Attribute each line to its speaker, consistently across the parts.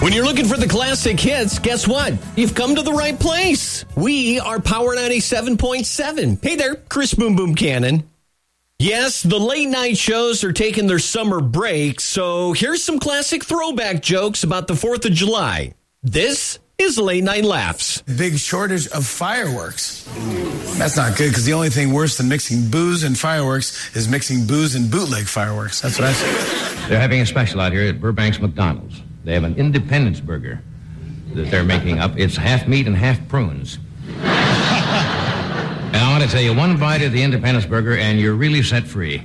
Speaker 1: When you're looking for the classic hits, guess what? You've come to the right place. We are Power 97.7. Hey there, Chris Boom Boom Cannon. Yes, the late night shows are taking their summer break, so here's some classic throwback jokes about the 4th of July. This is Late Night Laughs.
Speaker 2: Big shortage of fireworks. That's not good, because the only thing worse than mixing booze and fireworks is mixing booze and bootleg fireworks. That's what I say.
Speaker 3: They're having a special out here at Burbank's McDonald's. They have an Independence Burger that they're making up. It's half meat and half prunes. And I want to tell you, one bite of the Independence Burger and you're really set free.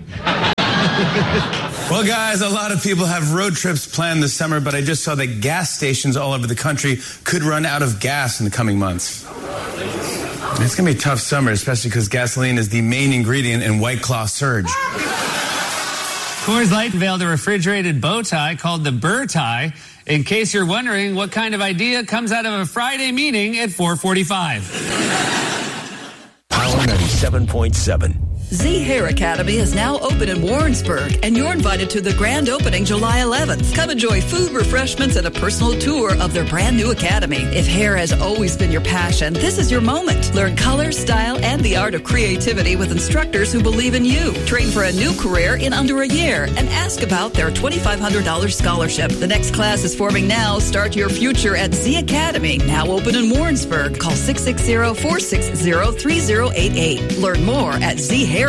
Speaker 2: Well, guys, a lot of people have road trips planned this summer, but I just saw that gas stations all over the country could run out of gas in the coming months. It's going to be a tough summer, especially because gasoline is the main ingredient in White Claw Surge.
Speaker 4: Coors Light unveiled a refrigerated bow tie called the Burr Tie. In case you're wondering what kind of idea comes out of a Friday meeting at 4:45.
Speaker 5: Power 97.7.
Speaker 6: Z Hair Academy is now open in Warrensburg, and you're invited to the grand opening July 11th. Come enjoy food, refreshments, and a personal tour of their brand new academy. If hair has always been your passion, this is your moment. Learn color, style, and the art of creativity with instructors who believe in you. Train for a new career in under a year, and ask about their $2,500 scholarship. The next class is forming now. Start your future at Z Academy, now open in Warrensburg. Call 660-460-3088. Learn more at zhairacademy.com.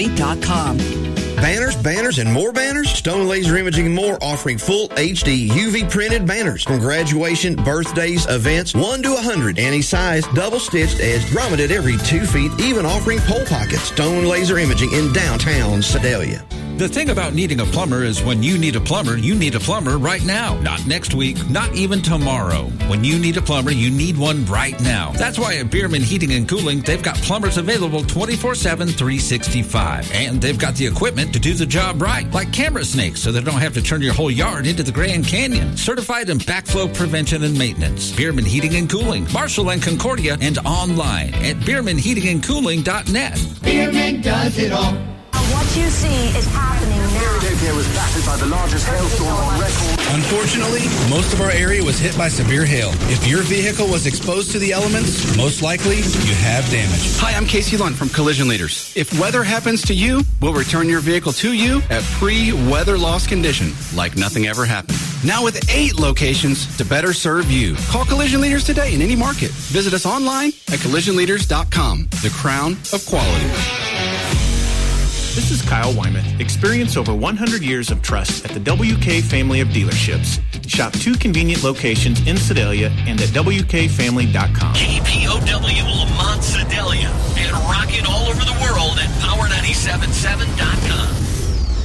Speaker 7: Banners, and more banners? Stone Laser Imaging and More offering full HD UV printed banners from graduation, birthdays, events, 1 to 100, any size, double stitched edge, grommeted every 2 feet, even offering pole pockets. Stone Laser Imaging in downtown Sedalia.
Speaker 8: The thing about needing a plumber is when you need a plumber right now. Not next week, not even tomorrow. When you need a plumber, you need one right now. That's why at Bierman Heating and Cooling, they've got plumbers available 24/7, 365. And they've got the equipment to do the job right, like camera snakes, so they don't have to turn your whole yard into the Grand Canyon. Certified in backflow prevention and maintenance. Bierman Heating and Cooling, Marshall and Concordia, and online at BiermanHeatingandCooling.net.
Speaker 9: Bierman does it all.
Speaker 10: What you see is happening now.
Speaker 5: Philadelphia was battered by the largest hailstorm on record.
Speaker 11: Unfortunately, most of our area was hit by severe hail. If your vehicle was exposed to the elements, most likely you have damage.
Speaker 12: Hi, I'm Casey Lund from Collision Leaders. If weather happens to you, we'll return your vehicle to you at pre-weather loss condition, like nothing ever happened. Now with 8 locations to better serve you. Call Collision Leaders today in any market. Visit us online at collisionleaders.com. The crown of quality.
Speaker 13: This is Kyle Wyman. Experience over 100 years of trust at the WK family of dealerships. Shop 2 convenient locations in Sedalia and at WKFamily.com.
Speaker 5: KPOW